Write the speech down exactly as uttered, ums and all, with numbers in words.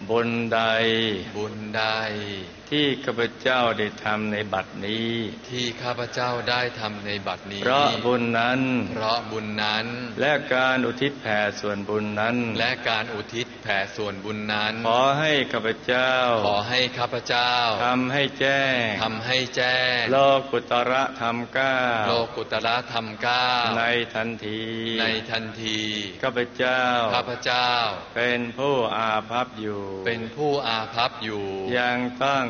บุญใดบุญใดที่ข้าพเจ้าได้ทำในบัดนี้ที่ข้าพเจ้าได้ทำในบัดนี้เพราะบุญนั้นเพราะบุญนั้นและการอุทิศแผ่ส่วนบุญนั้นและการอุทิศแผ่ส่วนบุญนั้นขอให้ข้าพเจ้าขอให้ข้าพเจ้าทำให้แจ้งทำให้แจ้งโลกุตระธรรมเก้าโลกุตระธรรมเก้าในทันทีในทันทีข้าพเจ้าข้าพเจ้าเป็นผู้อาภัพอยู่เป็นผู้อาภัพอยู่ยังต้อง